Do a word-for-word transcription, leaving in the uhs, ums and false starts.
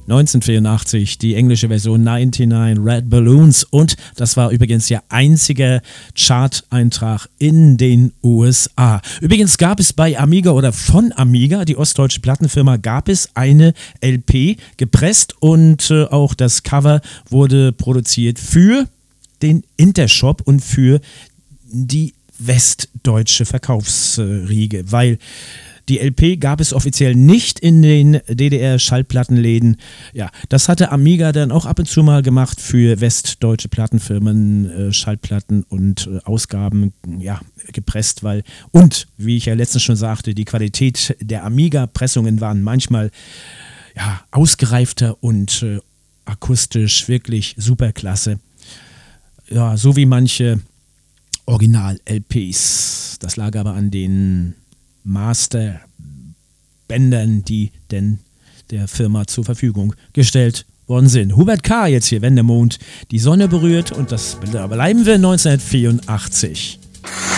neunzehnhundertvierundachtzig, die englische Version neunundneunzig Red Balloons, und das war übrigens ihr einziger Chart-Eintrag in den U S A. Übrigens gab es bei Amiga oder von Amiga, die ostdeutsche Plattenfirma, gab es eine L P gepresst, und äh, auch das Cover wurde produziert für den Intershop und für die westdeutsche Verkaufsriege, weil die L P gab es offiziell nicht in den D D R-Schallplattenläden. Ja, das hatte Amiga dann auch ab und zu mal gemacht für westdeutsche Plattenfirmen, äh, Schallplatten und äh, Ausgaben, ja, gepresst, weil, und wie ich ja letztens schon sagte, die Qualität der Amiga-Pressungen waren manchmal ja, ausgereifter und äh, akustisch wirklich superklasse. Ja, so wie manche Original-L Ps. Das lag aber an den Masterbändern, die denn der Firma zur Verfügung gestellt worden sind. Hubert K. jetzt hier, wenn der Mond die Sonne berührt, und das bleiben wir neunzehnhundertvierundachtzig.